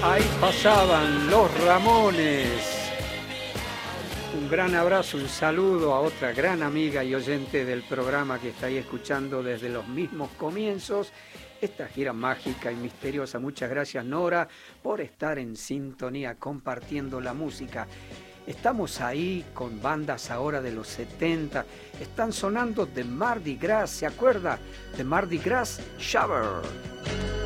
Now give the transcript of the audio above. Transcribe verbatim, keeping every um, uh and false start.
Ahí pasaban los Ramones. Un gran abrazo, un saludo a otra gran amiga y oyente del programa que está ahí escuchando desde los mismos comienzos. Esta gira mágica y misteriosa. Muchas gracias, Nora, por estar en sintonía, compartiendo la música. Estamos ahí con bandas ahora de los setenta. Están sonando de Mardi Gras, ¿se acuerda? De Mardi Gras Shower.